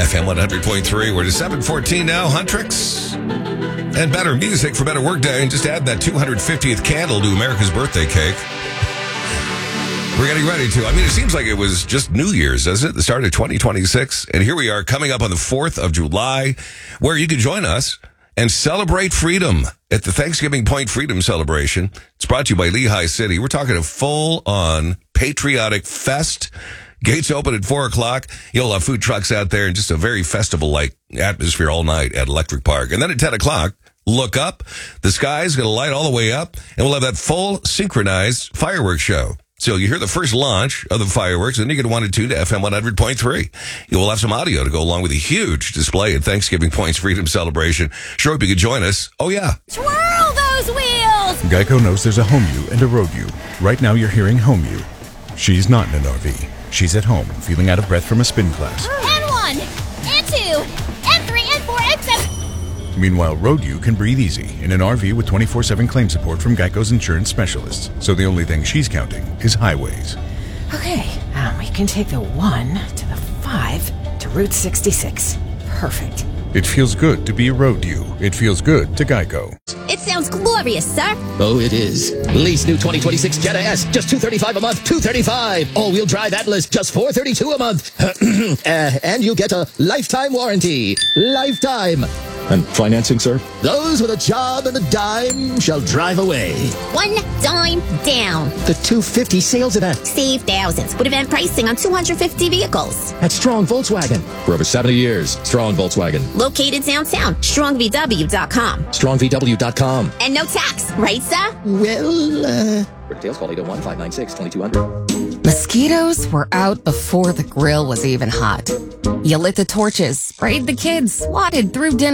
FM 100.3. We're to 7:14 now. Huntrix. And better music for better workday. And just add that 250th candle to America's birthday cake. We're getting ready to. I mean, it seems like it was just New Year's, doesn't it? The start of 2026. And here we are coming up on the 4th of July, where you can join us and celebrate freedom at the Thanksgiving Point Freedom Celebration. It's brought to you by Lehigh City. We're talking a full-on patriotic fest. Gates open at 4 o'clock. You'll have food trucks out there and just a very festival-like atmosphere all night at Electric Park. And then at 10 o'clock, look up. The sky's going to light all the way up, and we'll have that full synchronized fireworks show. So you hear the first launch of the fireworks, and you're going to want to tune to FM 100.3. You will have some audio to go along with a huge display at Thanksgiving Point's Freedom Celebration. Sure hope you could join us. Oh, yeah. Twirl those wheels! Geico knows there's a home you and a road you. Right now you're hearing home you. She's not in an RV. She's at home, feeling out of breath from a spin class. And 1, and 2, and 3, and 4, and 7. Meanwhile, road you can breathe easy in an RV with 24/7 claim support from Geico's insurance specialists. So the only thing she's counting is highways. Okay, we can take the 1 to the 5 to Route 66. Perfect. It feels good to be a road you. It feels good to Geico. It sounds glorious, sir. Oh, it is. Lease new 2026 Jetta S, just $235 a month. $235. All-wheel drive Atlas, just $432 a month. And you get a lifetime warranty. Lifetime. And financing, sir? Those with a job and a dime shall drive away. 1 dime down. The 250 sales event Save thousands with event pricing on 250 vehicles. at Strong Volkswagen. For over 70 years, Strong Volkswagen. Located downtown. StrongVW.com. StrongVW.com. And no tax, right, sir? Well, For details, call 801-596-2200. Mosquitoes were out before the grill was even hot. You lit the torches, sprayed the kids, swatted through dinner.